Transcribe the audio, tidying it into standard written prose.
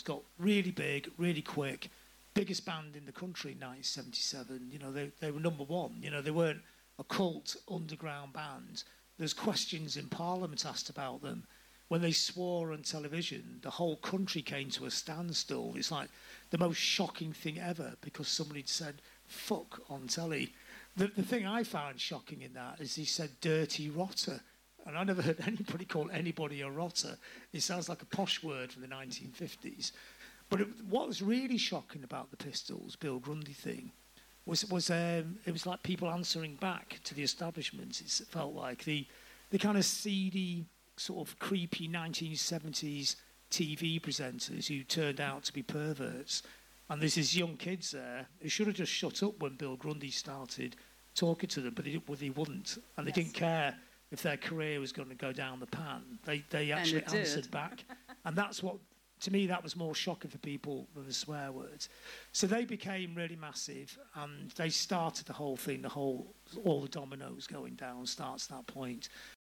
got really big, really quick, biggest band in the country in 1977. You know, they were number one. You know, they weren't a cult underground band. There's questions in Parliament asked about them. When they swore on television, the whole country came to a standstill. It's like the most shocking thing ever because somebody said fuck on telly. The thing I found shocking in that is he said dirty rotter. And I never heard anybody call anybody a rotter. It sounds like a posh word from the 1950s. But what was really shocking about the Pistols, Bill Grundy thing, was it was like people answering back to the establishment. It felt like the kind of seedy, sort of creepy 1970s TV presenters who turned out to be perverts. And there's these young kids there who should have just shut up when Bill Grundy started talking to them, but he wouldn't. And they didn't care if their career was going to go down the pan. They actually answered back. And that's what, to me, that was more shocking for people than the swear words. So they became really massive, and they started the whole thing, all the dominoes going down starts at that point.